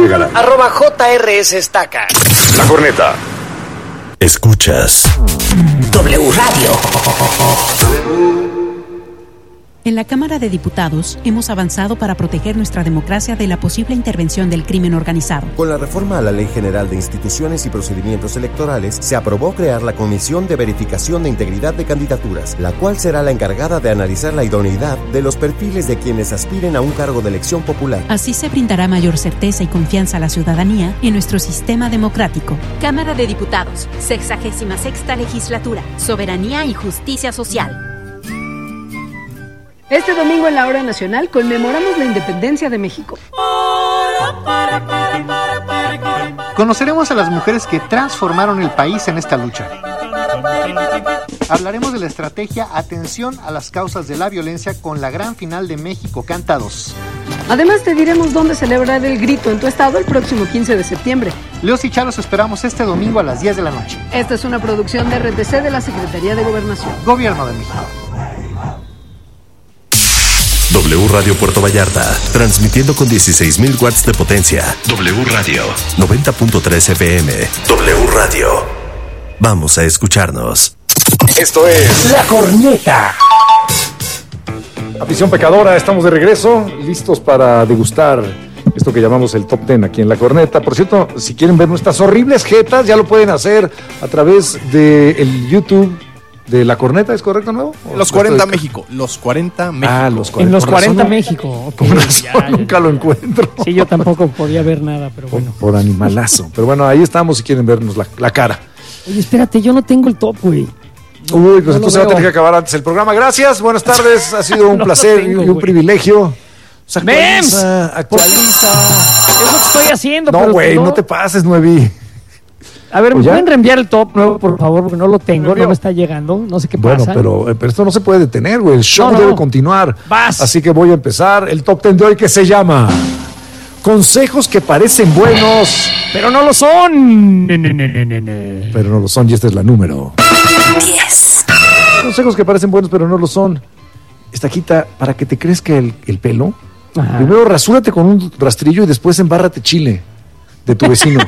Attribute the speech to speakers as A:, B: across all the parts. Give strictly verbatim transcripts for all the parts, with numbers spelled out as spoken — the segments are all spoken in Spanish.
A: Rogelio Galán.
B: Arroba J R S Estaca.
A: La Corneta.
C: Escuchas
D: W Radio.
E: En la Cámara de Diputados hemos avanzado para proteger nuestra democracia de la posible intervención del crimen organizado.
F: Con la reforma a la Ley General de Instituciones y Procedimientos Electorales, se aprobó crear la Comisión de Verificación de Integridad de Candidaturas, la cual será la encargada de analizar la idoneidad de los perfiles de quienes aspiren a un cargo de elección popular.
E: Así se brindará mayor certeza y confianza a la ciudadanía en nuestro sistema democrático.
G: Cámara de Diputados, sexagésima sexta legislatura, soberanía y justicia social.
H: Este domingo en la Hora Nacional conmemoramos la independencia de México.
I: Conoceremos a las mujeres que transformaron el país en esta lucha. Hablaremos de la estrategia Atención a las causas de la violencia con la gran final de México Canta dos.
H: Además te diremos dónde celebrar el grito en tu estado el próximo quince de septiembre.
I: Leos y Chalos esperamos este domingo a las diez de la noche.
H: Esta es una producción de R T C de la Secretaría de Gobernación.
I: Gobierno de México.
C: W Radio Puerto Vallarta, transmitiendo con dieciséis mil watts de potencia. W Radio, noventa punto tres F M. W Radio. Vamos a escucharnos.
A: Esto es
D: La Corneta.
J: Afición pecadora, estamos de regreso, listos para degustar esto que llamamos el Top Ten aquí en La Corneta. Por cierto, si quieren ver nuestras horribles jetas, ya lo pueden hacer a través del YouTube de La Corneta, ¿es correcto, nuevo?
K: Los cuarenta México, los cuarenta México.
J: Ah, los cuarenta.
L: En los cuarenta
J: razón,
L: México. Okay,
J: por razón,
L: ya, ya.
J: Nunca lo encuentro.
L: Sí, yo tampoco podía ver nada, pero
J: Por,
L: bueno.
J: por animalazo. Pero bueno, ahí estamos si quieren vernos la, la cara.
L: Oye, espérate, yo no tengo el top, güey.
J: Uy, pues
L: no
J: entonces va a tener que acabar antes el programa. Gracias, buenas tardes, ha sido un
L: no
J: placer
L: tengo,
J: y un
L: güey.
J: privilegio. Pues
L: ¡Mems!
J: actualiza, actualiza.
L: Es lo que estoy haciendo.
J: No,
L: pero
J: güey, no... no te pases, Nuevi.
L: A ver, ¿me
J: ¿Ya?
L: pueden reenviar el top nuevo, por favor? Porque no lo tengo, no me está llegando, no sé qué
J: bueno,
L: pasa.
J: Bueno, pero, pero esto no se puede detener, güey. El show
L: no, no.
J: debe continuar.
L: Vas.
J: Así que voy a empezar el top ten de hoy que se llama Consejos que parecen buenos,
L: pero no lo son.
J: Pero no lo son, y esta es la número
D: diez.
J: Consejos que parecen buenos, pero no lo son. Esta quita para que te crezca el, el pelo.
L: Ajá.
J: Primero rasúrate con un rastrillo y después embárrate chile de tu vecino.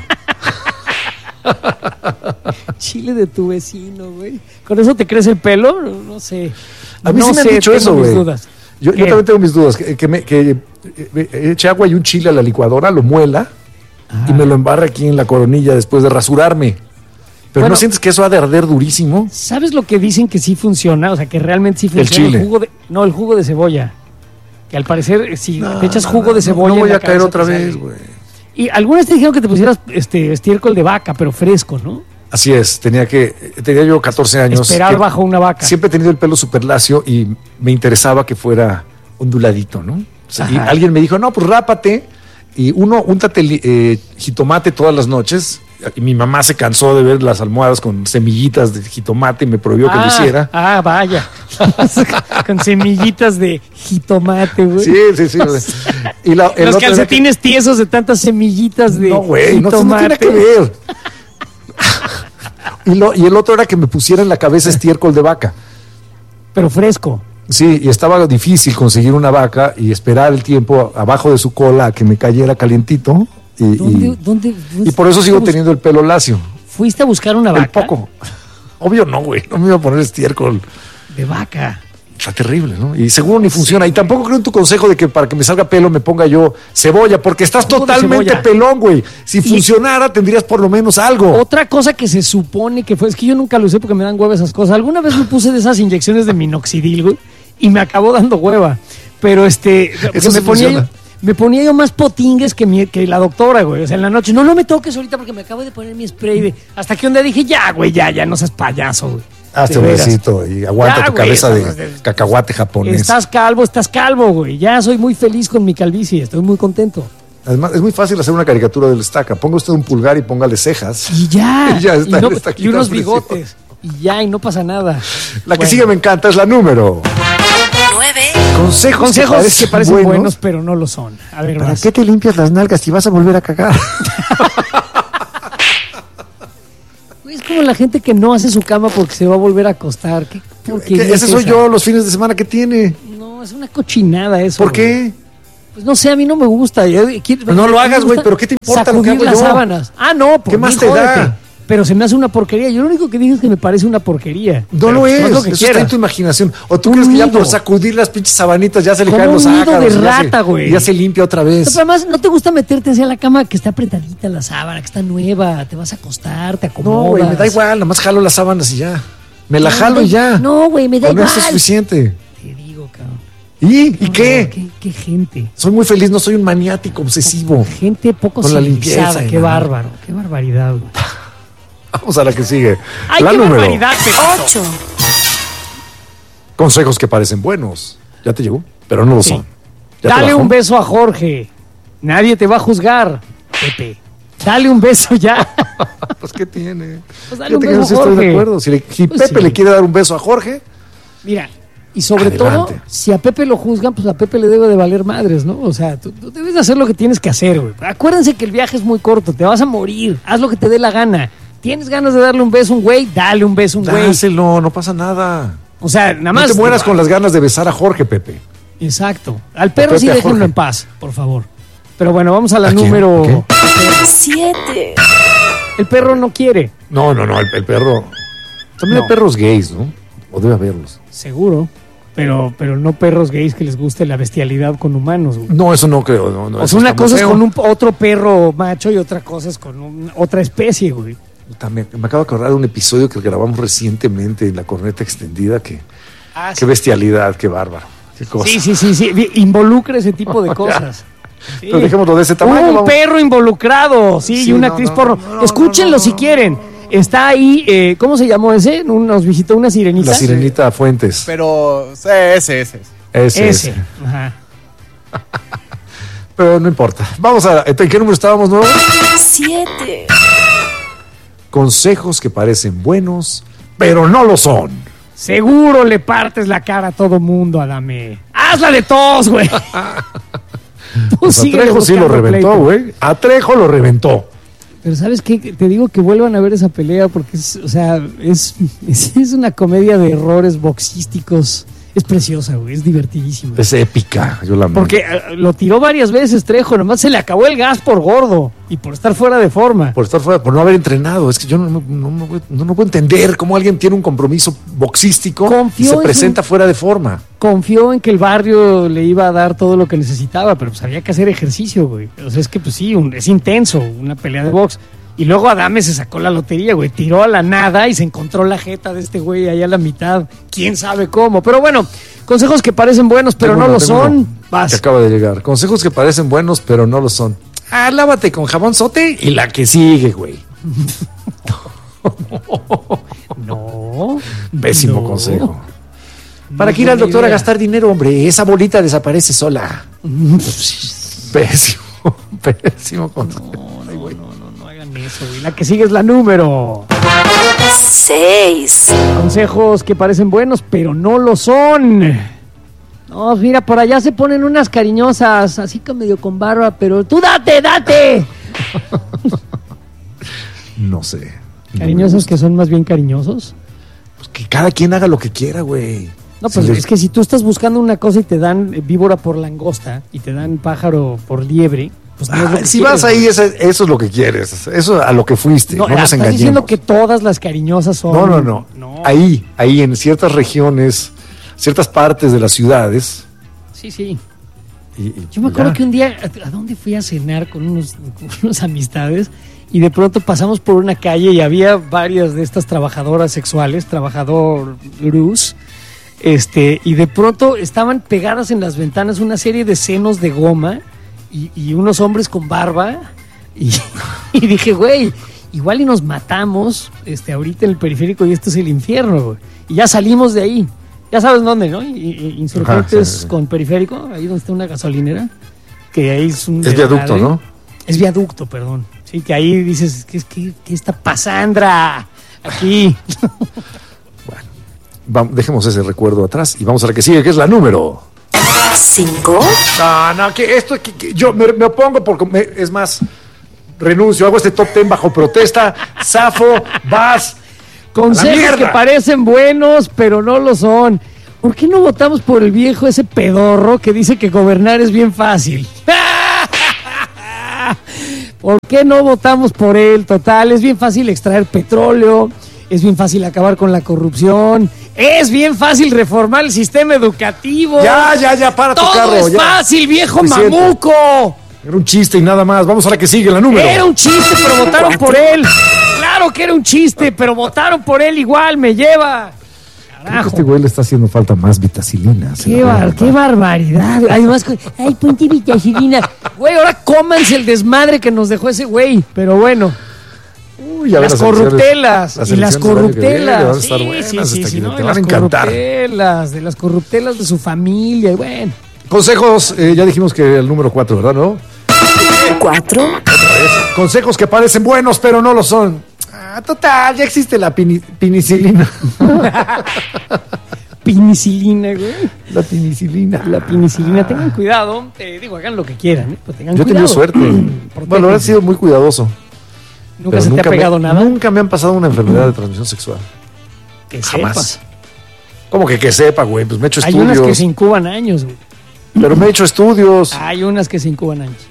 L: Chile de tu vecino, güey. ¿Con eso te crece el pelo? No, no sé.
J: A mí
L: no
J: sí me
L: sé,
J: han dicho
L: tengo
J: eso,
L: mis
J: güey.
L: dudas.
J: Yo, yo también tengo mis dudas. Que, que, me, que eh, eche agua y un chile a la licuadora, lo muela ah. y me lo embarra aquí en la coronilla después de rasurarme. Pero bueno, ¿no sientes que eso ha de arder durísimo?
L: ¿Sabes lo que dicen que sí funciona? O sea, que realmente sí funciona.
J: El chile.
L: El jugo de, no, el jugo de cebolla. Que al parecer, si
J: no,
L: te echas
J: no,
L: jugo
J: no,
L: de cebolla.
J: No voy
L: en
J: a caer otra vez, güey.
L: Y algunas te dijeron que te pusieras este estiércol de vaca, pero fresco, ¿no?
J: Así es, tenía que, tenía yo catorce años.
L: Esperar bajo una vaca.
J: Siempre he tenido el pelo súper lacio y me interesaba que fuera onduladito, ¿no? O sea, y alguien me dijo, no, pues rápate y uno, úntate eh, jitomate todas las noches. Y mi mamá se cansó de ver las almohadas con semillitas de jitomate y me prohibió ah, que lo hiciera.
L: Ah, vaya. Con semillitas de jitomate, güey.
J: Sí, sí, sí. Y la,
L: Los calcetines que... tiesos de tantas semillitas de
J: no, güey,
L: jitomate.
J: No, no tiene que ver. y, lo, y el otro era que me pusiera en la cabeza estiércol de vaca.
L: Pero fresco.
J: Sí, y estaba difícil conseguir una vaca y esperar el tiempo abajo de su cola a que me cayera calientito. Y,
L: ¿Dónde,
J: y,
L: dónde,
J: y por eso sigo teniendo el pelo lacio.
L: ¿Fuiste a buscar una vaca?
J: El poco. Obvio no, güey. No me iba a poner estiércol.
L: De vaca.
J: Está terrible, ¿no? Y seguro ni funciona. Sí. Y tampoco creo en tu consejo de que para que me salga pelo me ponga yo cebolla, porque estás totalmente pelón, güey. Si y funcionara, tendrías por lo menos algo.
L: Otra cosa que se supone que fue, es que yo nunca lo usé porque me dan hueva esas cosas. Alguna vez me puse de esas inyecciones de minoxidil, güey, y me acabó dando hueva. Pero este,
J: eso
L: me
J: sí
L: ponía
J: funciona.
L: yo, me ponía yo más potingues que, mi, que la doctora, güey. O sea, en la noche, no, no me toques ahorita porque me acabo de poner mi spray. De, hasta que un día dije, ya, güey, ya, ya, no seas payaso, güey.
J: Hazte un besito y aguanta
L: ya,
J: tu
L: güey,
J: cabeza
L: estás,
J: de cacahuate japonés.
L: Estás calvo, estás calvo, güey. Ya soy muy feliz con mi calvicie, estoy muy contento.
J: Además, es muy fácil hacer una caricatura del estaca. Ponga usted un pulgar y póngale cejas.
L: Y ya.
J: y, ya está
L: y, no,
J: y
L: unos bigotes. Y ya, y no pasa nada.
J: La que bueno. sigue me encanta es la número
D: nueve.
J: Consejos,
L: Consejos que parecen, que parecen buenos, buenos, pero no lo son. A ver,
J: ¿para
L: más.
J: qué te limpias las nalgas si vas a volver a cagar?
L: Es como la gente que no hace su cama porque se va a volver a acostar. ¿Qué,
J: ¿Qué, ese soy esa? Yo los fines de semana que tiene.
L: No, es una cochinada eso.
J: ¿Por qué?
L: Pues Pues no sé, a mí no me gusta. Yo, quiero,
J: no lo hagas, güey, pero ¿qué te importa lo que hago
L: las
J: yo?
L: sábanas. Ah, no, por
J: ¿Qué más
L: mí,
J: te
L: jódete.
J: da?
L: Pero se me hace una porquería. Yo lo único que digo es que me parece una porquería.
J: No
L: pero
J: lo es,
L: haz lo que
J: eso
L: quieras.
J: está en tu imaginación. O tú
L: Un
J: crees que ya
L: nido.
J: por sacudir las pinches sabanitas ya se le
L: Como
J: caen los
L: un nido
J: ácaros.
L: de
J: y ya se-
L: rata, güey.
J: y Ya se limpia otra
L: No,
J: vez.
L: pero además, ¿no te gusta meterte hacia la cama que está apretadita la sábana, que está nueva? Te vas a acostar, te acomodas.
J: No, güey, me da igual, nada más jalo las sábanas y ya. Me la
L: No,
J: jalo
L: me-
J: y ya.
L: No, güey, me da
J: Con
L: igual.
J: eso es suficiente.
L: Te digo, cabrón.
J: ¿Y? ¿Y
L: No,
J: qué?
L: ¿Qué, qué gente.
J: Soy muy feliz, no soy un maniático obsesivo.
L: Gente poco
J: Con la
L: civilizada.
J: limpieza y
L: Qué
J: la-
L: bárbaro, qué barbaridad, güey.
J: Vamos a la que sigue.
L: Ay,
J: la
L: qué
J: número.
L: barbaridad, Pepito.
D: Ocho.
J: Consejos que parecen buenos. Ya te llegó, pero no lo
L: Sí.
J: son. ¿Ya te
L: Dale
J: bajó?
L: un beso a Jorge. Nadie te va a juzgar, Pepe. Dale un beso ya.
J: Pues, ¿qué tiene?
L: Pues dale un
J: Fíjate que
L: beso
J: yo
L: a
J: sí estoy de
L: Jorge.
J: acuerdo. Si, le- si
L: Pues
J: Pepe
L: sí.
J: le quiere dar un beso a Jorge,
L: Mira, y sobre
J: Adelante.
L: todo, si a Pepe lo juzgan, pues a Pepe le debe de valer madres, ¿no? O sea, tú, tú debes de hacer lo que tienes que hacer, güey. Acuérdense que el viaje es muy corto, te vas a morir. Haz lo que te dé la gana. ¿Tienes ganas de darle un beso a un güey? Dale un beso a un güey.
J: dáselo, no pasa nada.
L: O sea, nada
J: No
L: más.
J: te mueras con las ganas de besar a Jorge, Pepe.
L: Exacto. Al perro
J: Pepe
L: sí
J: a
L: déjenlo
J: Jorge.
L: en paz, por favor. Pero bueno, vamos a la
J: ¿A quién?
L: número.
J: ¿A qué?
D: Siete.
L: El perro no quiere,
J: No, no, no, el, el perro. También
L: No.
J: hay perros gays, ¿no? O debe haberlos.
L: seguro. Pero, pero no perros gays que les guste la bestialidad con humanos, güey.
J: No, eso no creo. No, no,
L: O
J: eso
L: sea, una
J: está muy
L: cosa es
J: feo.
L: con un, otro perro macho y otra cosa es con un- otra especie, güey.
J: También, me acabo de acordar de un episodio que grabamos recientemente en la corneta extendida. Que,
L: Ah,
J: qué bestialidad, qué bárbaro. Qué cosa.
L: Sí, sí, sí, sí. vi- Involucra ese tipo de cosas. Sí.
J: Pero dejémoslo de ese tamaño.
L: Un
J: vamos.
L: perro involucrado, sí,
J: Sí,
L: y una
J: no,
L: actriz
J: no,
L: porno.
J: no, no,
L: Escúchenlo
J: no, no,
L: si
J: no.
L: quieren. Está ahí, eh, ¿cómo se llamó ese? Un- Nos visitó una sirenita.
J: La sirenita Fuentes.
K: Pero, sí, ese, ese.
J: Ese,
L: Ese.
J: ese.
L: Ajá.
J: Pero no importa. Vamos a. ¿En qué número estábamos nuevos?
D: Siete.
J: Consejos que parecen buenos, pero no lo son.
L: Seguro le partes la cara a todo mundo, Adame. ¡Hazla de tos, güey! Tú
J: Pues a
L: síguele
J: Trejo sí lo
L: buscando
J: reventó,
L: pleito.
J: güey. A Trejo lo reventó.
L: Pero ¿sabes qué? Te digo que vuelvan a ver esa pelea porque es, o sea, es, es, es una comedia de errores boxísticos. Es preciosa, güey, es divertidísima.
J: Es épica, yo la amo.
L: Porque eh, lo tiró varias veces Trejo, nomás se le acabó el gas por gordo y por estar fuera de forma.
J: Por estar fuera, por no haber entrenado. Es que yo no, no, no, no, no, no puedo entender cómo alguien tiene un compromiso boxístico
L: Confió
J: y se
L: en
J: presenta
L: su-
J: fuera de forma.
L: Confió en que el barrio le iba a dar todo lo que necesitaba, pero pues había que hacer ejercicio, güey. O sea, es que pues sí, un- es intenso, una pelea de box. Y luego Adame se sacó la lotería, güey. Tiró a la nada y se encontró la jeta de este güey ahí a la mitad. ¿Quién sabe cómo? Pero bueno, consejos que parecen buenos, pero
J: Tengo
L: no
J: uno,
L: lo
J: tengo
L: son.
J: uno
L: Vas.
J: Que acaba de llegar. Consejos que parecen buenos, pero no lo son. Ah, lávate con jabón sote y la que sigue, güey.
L: No.
J: Pésimo
L: No.
J: consejo. ¿Para
L: No
J: qué ir al
L: buena
J: doctor a
L: idea.
J: gastar dinero, hombre? Esa bolita desaparece sola. Pésimo, pésimo consejo.
L: No, no, no, no hagan eso, güey. La que sigue es la número.
D: Seis.
L: Consejos que parecen buenos, pero no lo son. No, mira, por allá se ponen unas cariñosas, así que medio con barba, pero tú date, date.
J: No sé. No
L: Cariñosos que son más bien cariñosos.
J: Pues que cada quien haga lo que quiera, güey.
L: No, pues
J: Si le-
L: es que si tú estás buscando una cosa y te dan eh, víbora por langosta y te dan pájaro por liebre, pues no es lo
J: Ah,
L: que
J: si
L: quieres,
J: vas ahí,
L: güey.
J: eso, eso es lo que quieres. Eso a lo que fuiste. No,
L: No,
J: nos
L: estás
J: engañemos.
L: diciendo que todas las cariñosas son.
J: No, no, no,
L: No.
J: Ahí, ahí en ciertas regiones, ciertas partes de las ciudades.
L: Sí, sí.
J: y- y
L: Yo me acuerdo
J: ya.
L: que un día, ¿a a dónde fui a cenar con unos, con unas amistades? Y de pronto pasamos por una calle y había varias de estas trabajadoras sexuales, trabajador Luz, este, y de pronto estaban pegadas en las ventanas una serie de senos de goma y, y unos hombres con barba. Y, y dije, güey, igual y nos matamos este, ahorita en el periférico y esto es el infierno, güey. Y ya salimos de ahí. Ya sabes dónde, ¿no? I- I- Insurgentes
J: Ajá, sí, sí.
L: con periférico, ahí donde está una gasolinera. Que ahí es un
J: Es viaducto,
L: desmadre.
J: ¿no?
L: Es viaducto, perdón. Sí, que ahí dices, ¿qué, qué, qué está pasando aquí?
J: Vam- dejemos ese recuerdo atrás y vamos a la que sigue, que es la número.
D: Cinco.
J: No, no, que esto, que, que yo me, me opongo porque, me- es más, renuncio, hago este top ten bajo protesta. Zafo, vas.
L: Consejos
J: mierda!
L: que parecen buenos, pero no lo son. ¿Por qué no votamos por el viejo ese pedorro que dice que gobernar es bien fácil? ¿Por qué no votamos por él? Total, es bien fácil extraer petróleo, es bien fácil acabar con la corrupción, es bien fácil reformar el sistema educativo.
J: Ya, ya, ya, para tu
L: Todo
J: carro.
L: es
J: ya.
L: fácil, viejo
J: Suficiente.
L: mamuco.
J: Era un chiste y nada más. Vamos a la que sigue, la número.
L: Era un chiste, pero votaron por él. Claro que era un chiste, pero votaron por él igual, me lleva.
J: Creo que este güey le está haciendo falta más vitacilina.
L: Qué, bar, qué barbaridad. Además, ay, ponte vitacilina. Güey, ahora cómanse el desmadre que nos dejó ese güey. Pero bueno.
J: Uy, a ver,
L: las
J: las
L: corruptelas.
J: las
L: y las
J: elecciones del año que viene
L: corruptelas.
J: van a estar
L: Sí,
J: buenas,
L: sí, sí,
J: hasta
L: sí,
J: que
L: no,
J: te
L: y
J: van a
L: las
J: encantar.
L: corruptelas, de las corruptelas de su familia. Y bueno.
J: Consejos, eh, ya dijimos que el número cuatro, ¿verdad? ¿No?
D: Cuatro.
J: Consejos que parecen buenos, pero no lo son. Ah, total, ya existe la pini- penicilina.
L: Penicilina, güey.
J: La penicilina.
L: La penicilina. Tengan cuidado. Eh, digo, hagan lo que quieran, ¿eh? Pero tengan
J: Yo he tenido
L: cuidado.
J: suerte. Bueno, ahora he sido muy cuidadoso.
L: ¿Nunca
J: Pero
L: se te ha pegado
J: me,
L: nada?
J: Nunca me han pasado una enfermedad de transmisión sexual.
L: Que
J: Jamás.
L: sepas.
J: ¿Cómo que que sepa, güey? Pues me he hecho
L: Hay
J: estudios.
L: unas que se incuban años, güey.
J: Pero me he hecho estudios.
L: Hay unas que se incuban años.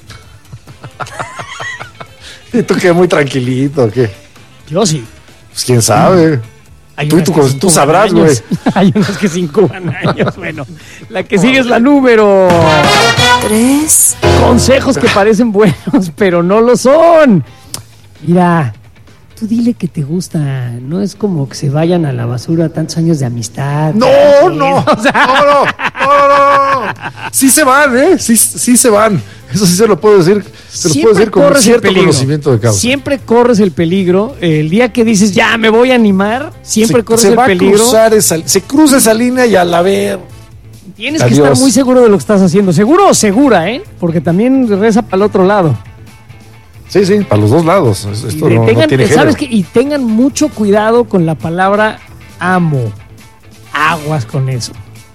J: ¿Y tú qué? Muy tranquilito, ¿qué?
L: Yo sí.
J: Pues quién sabe.
L: Hay
J: Tú,
L: unas
J: tú,
L: que se
J: tú
L: incuban
J: sabrás, güey.
L: años. Hay unas que se incuban años. Bueno, la que sigue es la número
D: Tres.
L: Consejos que parecen buenos, pero no lo son. Mira, tú dile que te gusta. No es como que se vayan a la basura tantos años de amistad.
J: No,
L: ¿sabes?
J: no,
L: O sea,
J: no, no, no, no, no. Sí se van, ¿eh? Sí, sí se van. Eso sí se lo puedo decir. Se lo puedo decir con
L: corres el
J: cierto
L: peligro.
J: conocimiento de causa.
L: Siempre corres el peligro. El día que dices, ya me voy a animar, siempre
J: se,
L: corres
J: se
L: el
J: va
L: peligro.
J: A cruzar esa, se cruza esa línea y al haber.
L: Tienes
J: Adiós.
L: que estar muy seguro de lo que estás haciendo. Seguro o segura, ¿eh? Porque también reza para el otro lado.
J: Sí, sí, para los dos lados.
L: Y
J: Esto
L: de-
J: no,
L: tengan,
J: no tiene
L: ¿sabes
J: género.
L: qué? Y tengan mucho cuidado con la palabra amo. Aguas con eso.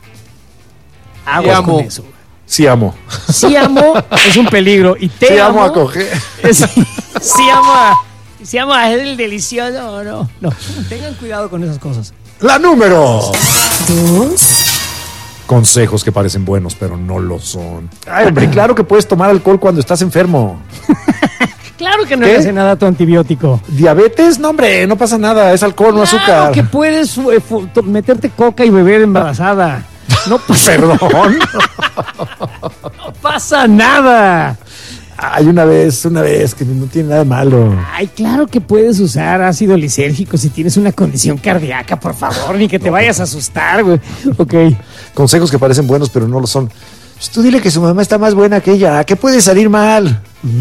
L: Aguas
J: amo.
L: con eso.
J: Sí amo.
L: Sí amo es un peligro. Y te
J: Sí
L: amo,
J: amo a coger.
L: es- sí amo a, sí amo a el delicioso o no. No, tengan cuidado con esas cosas.
J: La número.
D: Dos.
J: Consejos que parecen buenos, pero no lo son. Ay, hombre, claro que puedes tomar alcohol cuando estás enfermo.
L: Claro que no
J: ¿Qué?
L: le hace nada a tu antibiótico.
J: Diabetes, no, hombre, no pasa nada. Es alcohol, no
L: Claro
J: azúcar.
L: que puedes eh, fu- to- meterte coca y beber embarazada. No pasa,
J: Perdón.
L: no pasa nada.
J: Hay una vez, una vez, que no tiene nada de malo.
L: Ay, claro que puedes usar ácido lisérgico si tienes una condición cardíaca, por favor, ni que te vayas a asustar, güey. Ok.
J: Consejos que parecen buenos, pero no lo son. Pues tú dile que su mamá está más buena que ella. ¿Qué puede salir mal?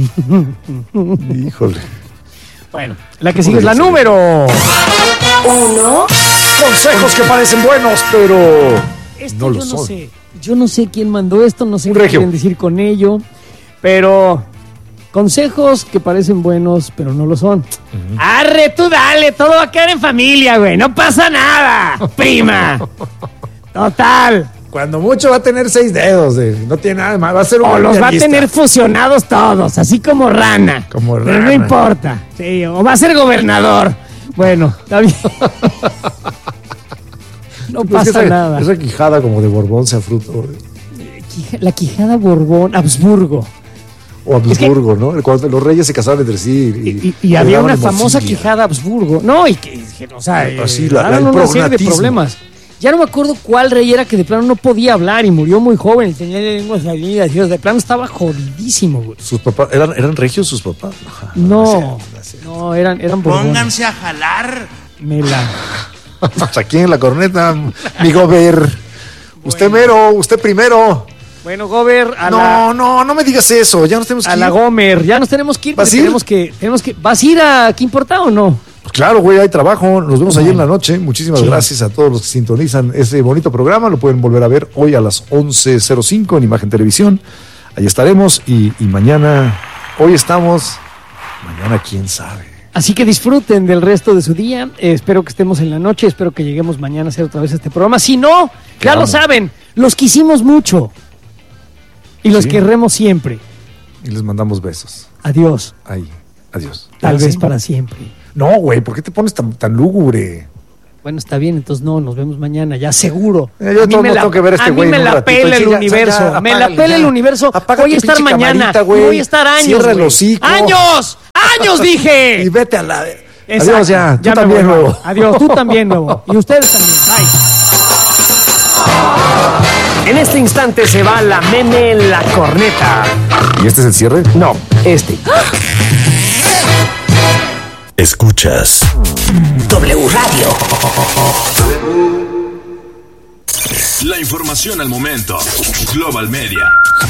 J: Híjole.
L: Bueno, la que sigue es la número.
D: Uno.
J: Consejos que parecen buenos, pero
L: Esto
J: no
L: yo
J: lo
L: no
J: son.
L: sé. Yo no sé quién mandó esto, no sé
J: Un
L: qué
J: regio.
L: quieren decir con ello, pero consejos que parecen buenos, pero no lo son. Arre, tú dale, todo va a quedar en familia, güey. No pasa nada, prima. Total.
J: Cuando mucho va a tener seis dedos, eh, no tiene nada de mal. Va a ser un
L: O los va a
J: pianista.
L: tener fusionados todos, así como rana.
J: Como
L: Pero no
J: rana.
L: importa. Sí, o va a ser gobernador. Bueno, está bien. No
J: Pues
L: pasa
J: esa,
L: nada.
J: Esa quijada como de Borbón se fruto.
L: Quija- La Quijada Borbón, Habsburgo.
J: O Habsburgo, ¿no? Cuando los reyes se casaron entre sí. Y,
L: Y, y
J: le
L: había
J: daban
L: una famosa
J: morcilla.
L: Quijada Habsburgo. No, y que, que, o sea,
J: Ah, sí,
L: eh,
J: la- la-
L: daban
J: el
L: una serie de
J: prognatismo.
L: problemas. Ya no me acuerdo cuál rey era que de plano no podía hablar y murió muy joven y tenía lenguas salidas. Y de plano estaba jodidísimo, güey.
J: Sus papás, ¿eran, ¿eran regios sus papás?
L: No, no, eran, eran Borbones.
M: Pónganse a jalar.
L: Mela.
J: Aquí en la corneta, mi gober. Usted mero, usted primero.
L: Bueno, Gober, a
J: no,
L: la,
J: no, no me digas eso. Ya nos tenemos que
L: a
J: ir.
L: la Gomer. Ya nos tenemos que ir.
J: ¿Vas
L: porque
J: a ir?
L: Tenemos que, tenemos que, ¿vas a ir a ¿Qué importa o no?
J: Pues claro, güey, hay trabajo. Nos vemos ayer en la noche. Muchísimas
L: Sí.
J: gracias a todos los que sintonizan ese bonito programa. Lo pueden volver a ver hoy a las once cero cinco en Imagen Televisión. Ahí estaremos. Y, y mañana, hoy estamos. Mañana, quién sabe.
L: Así que disfruten del resto de su día. Eh, espero que estemos en la noche. Espero que lleguemos mañana a hacer otra vez este programa. Si no, ya
J: Vamos.
L: lo saben. Los quisimos mucho. Y los
J: Sí.
L: querremos siempre.
J: Y les mandamos besos.
L: Adiós.
J: Ahí. Adiós.
L: Tal
J: ¿Ah,
L: vez
J: sí?
L: para siempre.
J: No, güey, ¿por qué te pones tan, tan lúgubre?
L: Bueno, está bien, entonces no, nos vemos mañana, ya seguro.
J: Eh, yo
L: a mí
J: no
L: me la,
J: tengo que ver a este
L: a mí
J: güey
L: me
J: en un
L: la
J: ratito.
L: pela el
J: Sí, ya,
L: universo,
J: ya,
L: me la
J: apágale,
L: pela
J: ya.
L: el universo.
J: Apaga
L: Voy a
J: tu
L: estar
J: pinche
L: mañana,
J: camarita, güey.
L: voy a estar años.
J: Cierra el
L: güey.
J: hocico.
L: ¡Años! ¡Años dije!
J: Y vete a la...
L: Exacto.
J: Adiós ya, tú
L: Ya me
J: también,
L: voy.
J: nuevo.
L: Adiós, tú también, nuevo. Y ustedes también. Bye.
B: En este instante se va la meme en la corneta.
J: ¿Y este es el cierre?
B: No, este.
C: Escuchas
D: W Radio.
C: la información al momento. Global Media.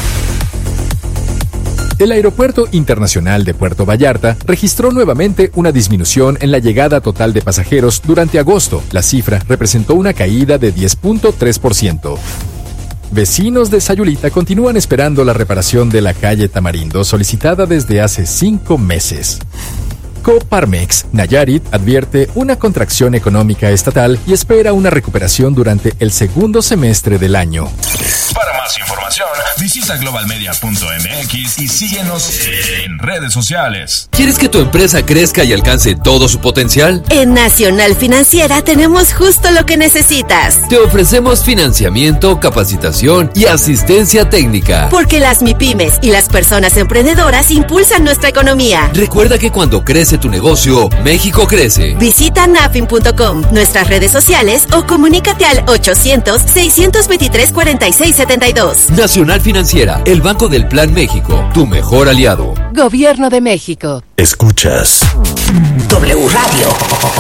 M: El Aeropuerto Internacional de Puerto Vallarta registró nuevamente una disminución en la llegada total de pasajeros durante agosto. La cifra representó una caída de diez punto tres por ciento. Vecinos de Sayulita continúan esperando la reparación de la calle Tamarindo solicitada desde hace cinco meses. Coparmex Nayarit advierte una contracción económica estatal y espera una recuperación durante el segundo semestre del año.
C: Para más información, visita global media punto m x y síguenos en redes sociales.
N: ¿Quieres que tu empresa crezca y alcance todo su potencial?
O: En Nacional Financiera tenemos justo lo que necesitas.
N: Te ofrecemos financiamiento, capacitación y asistencia técnica.
O: Porque las MIPYMES y las personas emprendedoras impulsan nuestra economía.
N: Recuerda que cuando crece tu negocio, México crece.
O: Visita nafin punto com, nuestras redes sociales o comunícate al ochocientos, seiscientos veintitrés, cuarenta y seis setenta y dos.
N: Nacional Financiera, el Banco del Plan México, tu mejor aliado.
O: Gobierno de México.
C: Escuchas
D: W Radio.